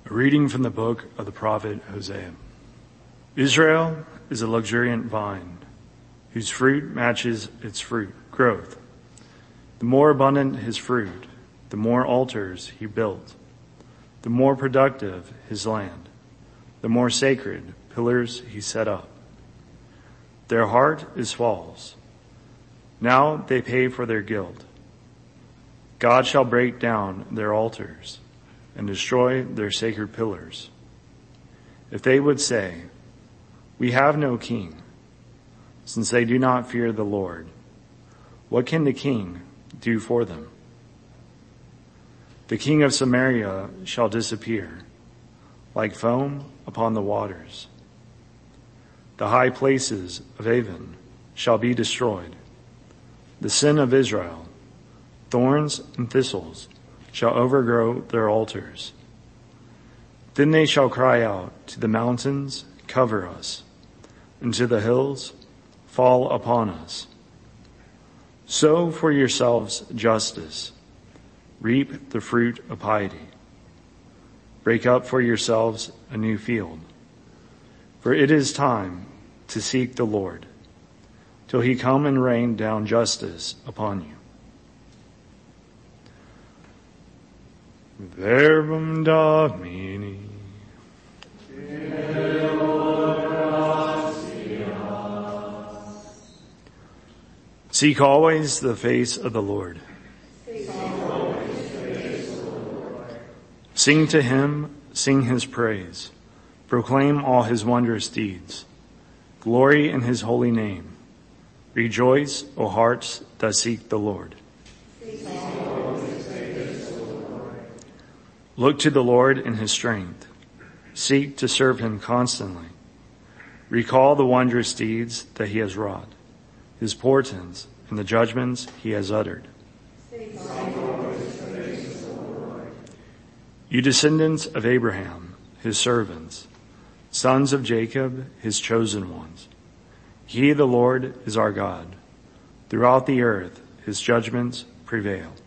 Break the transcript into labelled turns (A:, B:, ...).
A: A reading from the book of the prophet Hosea. Israel is a luxuriant vine whose fruit matches its growth. The more abundant his fruit, the more altars he built. The more productive his land, the more sacred pillars he set up. Their heart is false. Now they pay for their guilt. God shall break down their altars and destroy their sacred pillars. If they would say, "We have no king," since they do not fear the Lord, what can the king do for them? The king of Samaria shall disappear, like foam upon the waters. The high places of Avon shall be destroyed. The sin of Israel, thorns and thistles, shall overgrow their altars. Then they shall cry out to the mountains, "Cover us," and to the hills, "Fall upon us." Sow for yourselves justice. Reap the fruit of piety. Break up for yourselves a new field. For it is time to seek the Lord, till he come and rain down justice upon you. Verbum Domini. Seek always the face of the Lord. Sing to him, sing his praise. Proclaim all his wondrous deeds. Glory in his holy name. Rejoice, O hearts that seek the Lord. Look to the Lord in his strength. Seek to serve him constantly. Recall the wondrous deeds that he has wrought, his portents and the judgments he has uttered. You descendants of Abraham, his servants, sons of Jacob, his chosen ones. He, the Lord, is our God. Throughout the earth, his judgments prevail.